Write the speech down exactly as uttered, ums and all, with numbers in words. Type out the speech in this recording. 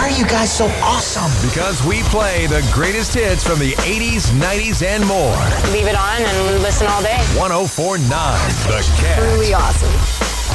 are you guys so awesome? Because we play the greatest hits from the eighties, nineties, and more. Leave it on and listen all day. one oh four point nine The Cat. Truly awesome.